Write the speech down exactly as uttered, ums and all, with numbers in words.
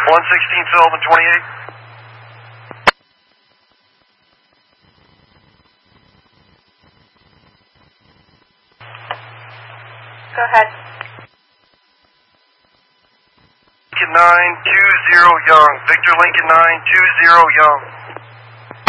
one sixteen Sullivan twenty-eight. Go ahead. Lincoln nine two zero Young. Victor Lincoln nine two zero Young.